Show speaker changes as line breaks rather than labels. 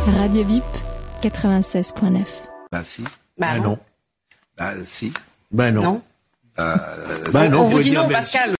Radio Bip 96.9.
Bah si.
Bah
non.
Bah si.
Ben non.
Non.
Non.
On vous dit non, Pascal.